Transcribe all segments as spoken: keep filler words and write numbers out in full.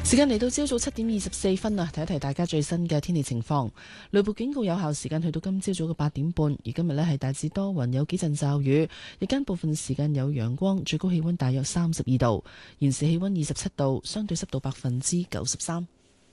時間嚟到朝早七點二十四分啊，提一提大家最新嘅天氣情況。雷暴警告有效時間去到今朝早嘅八點半，而今日呢係大致多雲，有幾陣驟雨，日間部分時間有陽光，最高氣溫大約三十二度，現時氣溫二十七度，相對濕度百分之九十三。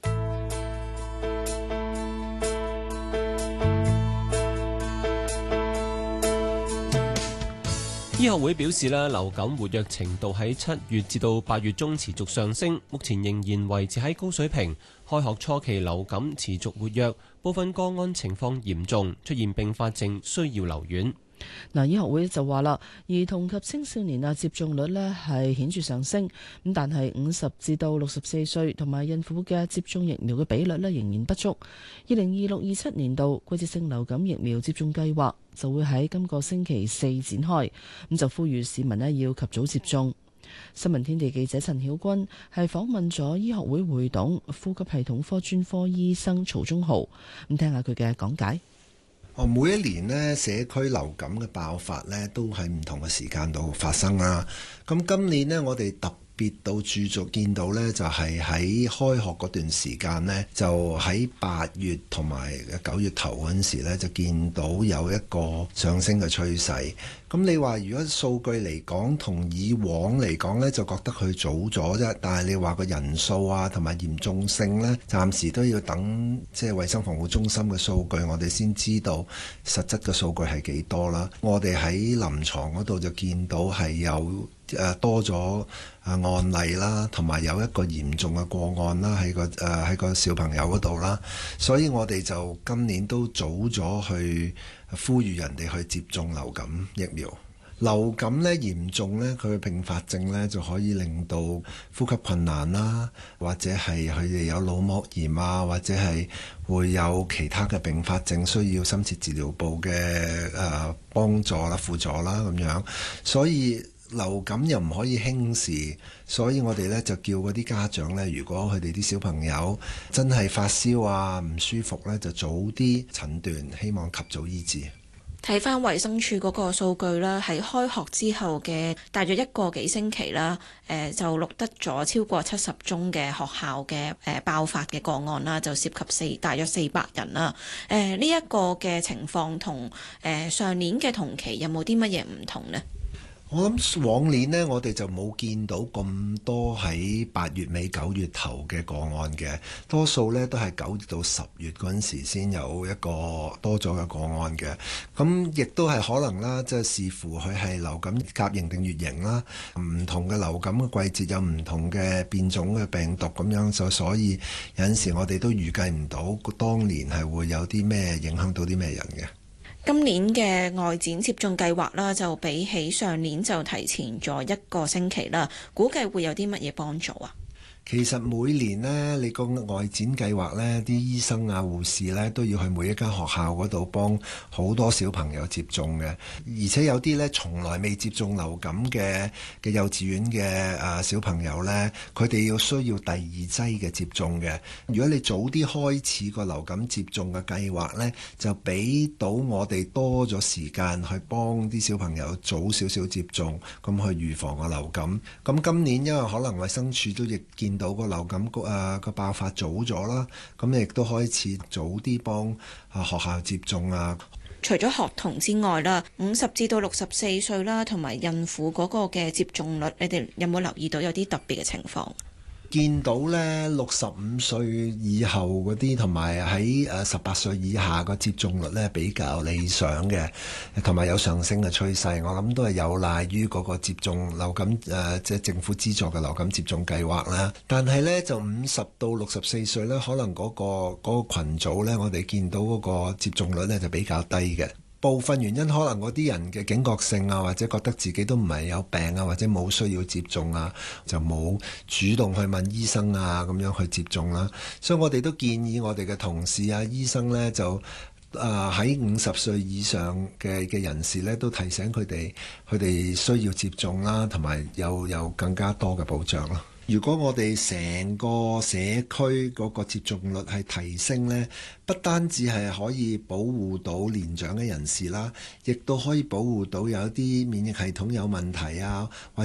醫學會表示咧，流感活躍程度喺七月至到八月中持續上升，目前仍然維持喺高水平。開學初期流感持續活躍，部分個案情況嚴重，出現併發症，需要留院。 嗱，醫學會就話啦，兒童及青少年啊接種率呢係顯著上升，咁但係五十至到六十四歲同埋孕婦嘅接種疫苗嘅比率呢仍然不足。二零二六二七年度季節性流感疫苗接種計劃就會喺今個星期四展開，咁就呼籲市民呢要及早接種。新聞天地記者陳曉君係訪問咗醫學會會董、呼吸系統科專科醫生曹忠豪，咁聽下佢嘅講解。 哦，每一年呢，社區流感嘅爆發呢都喺唔同嘅時間度發生啦。咁今年呢，我哋特別到注重見到呢，就係喺開學嗰段時間呢，就喺八月同埋九月頭嗰陣時呢，就見到有一個上升嘅趨勢。咁你話如果數據嚟講，同以往嚟講呢，就覺得佢早咗啫。但係你話個人數啊，同埋嚴重性呢，暫時都要等即係衛生防護中心嘅數據，我哋先知道實質嘅數據係幾多啦。我哋喺臨床嗰度就見到係有誒多咗誒案例啦，同埋有一個嚴重嘅個案啦，喺個誒喺個小朋友嗰度啦。所以我哋就今年都早咗去呼籲人哋去接種流感疫苗。流感呢嚴重呢，佢嘅併發症呢就可以令到呼吸困難啦，或者係佢哋有腦膜炎啊，或者係會有其他嘅併發症，需要深切治療部嘅誒幫助啦、輔助啦咁樣。所以流感又唔可以輕視，所以我哋呢就叫嗰啲家長呢，如果佢哋啲小朋友真係發燒啊、唔舒服呢，就早啲診斷，希望及早醫治。 睇返衛生署嗰個數據啦，喺開學之後嘅大約一個幾星期啦，誒、呃、就錄得咗超過七十宗嘅學校嘅誒、呃、爆發嘅個案啦，就涉及四大約四百人啦。誒呢一個嘅情況同誒、呃、上年嘅同期有冇啲乜嘢唔同呢？ 我諗往年呢，我哋就冇見到咁多喺八月尾九月頭嘅個案嘅，多數呢都係九月到十月嗰陣時先有一個多咗嘅個案嘅。咁亦都係可能啦，即係視乎佢係流感甲型定乙型啦，唔同嘅流感嘅季節有唔同嘅變種嘅病毒咁樣，就所以有陣時我哋都預計唔到當年係會有啲咩影響到啲咩人嘅。 今年嘅外展接種計劃啦，就比起上年就提前咗一個星期啦，估計會有啲乜嘢幫助啊？ 其實每年呢，你個外展計劃呢，啲醫生啊、護士呢，都要去每一間學校嗰度幫好多小朋友接種嘅，而且有啲呢，從來未接種流感嘅嘅幼稚園嘅誒小朋友呢，佢哋要需要第二劑嘅接種嘅。如果你早啲開始個流感接種嘅計劃呢，就俾到我哋多咗時間去幫啲小朋友早少少接種，咁去預防個流感。咁今年因為可能衛生署都亦見到個流感個誒個爆發早咗啦，咁亦都開始早啲幫啊學校接種啊。 除咗學童之外啦，五十至到六十四歲啦，同埋孕婦嗰個嘅接種率，你哋有冇留意到有啲特別嘅情況？ 見到呢六十五歲以後嗰啲，同埋喺誒十八歲以下個接種率呢比較理想嘅，同埋有上升嘅趨勢。我諗都係有賴於嗰個接種流感誒、呃，即係政府資助嘅流感接種計劃啦。但係呢，就五十到六十四歲呢，可能嗰、嗰個嗰、嗰個群組呢，我哋見到嗰個接種率呢就比較低嘅。部分原因可能嗰啲人嘅警覺性啊，或者覺得自己都唔係有病啊，或者冇需要接種啊，就冇主動去問醫生啊咁樣去接種啦。所以我哋都建議我哋嘅同事啊、醫生呢，就啊喺五十歲以上嘅嘅人士呢，都提醒佢哋佢哋需要接種啦，同埋有有更加多嘅保障咯。如果我哋成個社區嗰個接種率係提升呢，不單止係可以保護到年長嘅人士啦，亦都可以保護到有啲免疫系統有問題啊，或